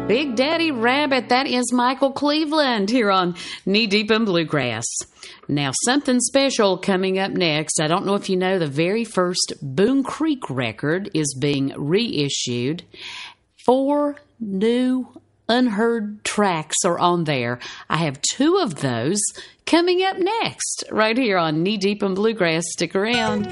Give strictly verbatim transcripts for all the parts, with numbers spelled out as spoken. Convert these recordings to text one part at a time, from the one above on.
Big Daddy Rabbit, that is Michael Cleveland here on Knee Deep in Bluegrass. Now, something special coming up next. I don't know if you know, the very first Boone Creek record is being reissued. Four new unheard tracks are on there. I have two of those coming up next, right here on Knee Deep in Bluegrass. Stick around.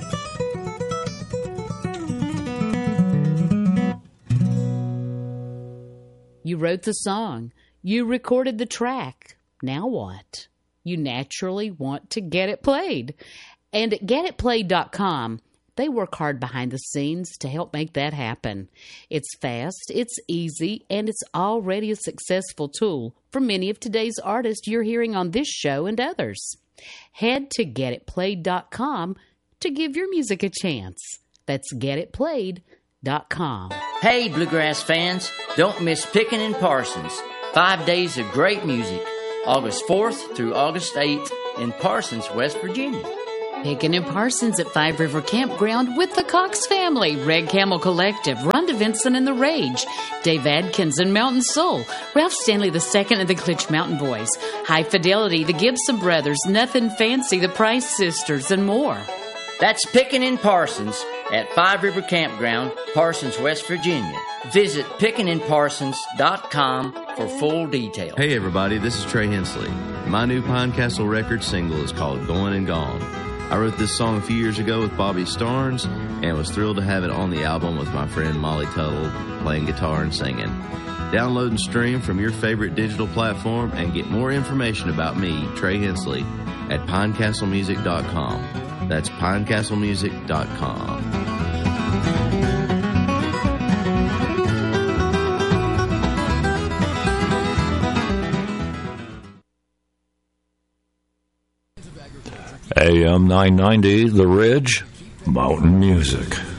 You wrote the song. You recorded the track. Now what? You naturally want to get it played. And at get it played dot com, they work hard behind the scenes to help make that happen. It's fast, it's easy, and it's already a successful tool for many of today's artists you're hearing on this show and others. Head to get it played dot com to give your music a chance. That's get it played dot com. Hey, Bluegrass fans, don't miss Pickin' and Parsons. Five days of great music, August fourth through August eighth in Parsons, West Virginia. Pickin' and Parsons at Five River Campground with the Cox family, Red Camel Collective, Rhonda Vincent and the Rage, Dave Adkins and Mountain Soul, Ralph Stanley the Second and the Klitsch Mountain Boys, High Fidelity, the Gibson Brothers, Nothing Fancy, the Price Sisters, and more. That's Pickin' and Parsons at Five River Campground, Parsons, West Virginia. Visit pickin and parsons dot com for full details. Hey everybody, this is Trey Hensley. My new Pine Castle record single is called Going and Gone. I wrote this song a few years ago with Bobby Starnes and was thrilled to have it on the album with my friend Molly Tuttle playing guitar and singing. Download and stream from your favorite digital platform and get more information about me, Trey Hensley, at pine castle music dot com. That's pine castle music dot com. A M nine ninety, The Ridge, Mountain Music.